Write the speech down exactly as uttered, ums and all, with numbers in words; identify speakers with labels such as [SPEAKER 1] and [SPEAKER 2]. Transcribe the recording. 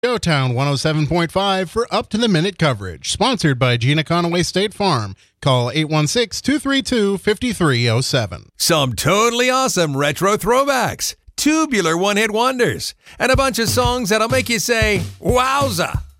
[SPEAKER 1] Town one oh seven point five for up-to-the-minute coverage. Sponsored by Gina Conaway State Farm. Call eight one six, two three two, five three zero seven.
[SPEAKER 2] Some totally awesome retro throwbacks, tubular one-hit wonders, and a bunch of songs that'll make you say, wowza.